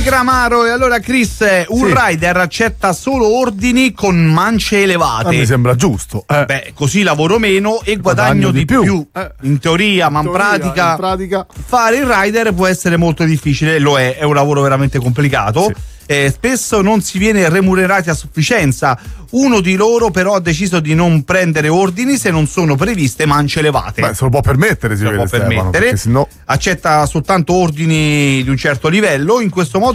Negramaro. E allora Chris, un rider accetta solo ordini con mance elevate. Mi sembra giusto. Beh, così lavoro meno e guadagno di più. In teoria, ma in pratica fare il rider può essere molto difficile, lo è un lavoro veramente complicato. Sì. Spesso non si viene remunerati a sufficienza. Uno di loro però ha deciso di non prendere ordini se non sono previste mance elevate. Beh, se lo può permettere, Stefano, accetta soltanto ordini di un certo livello. In questo modo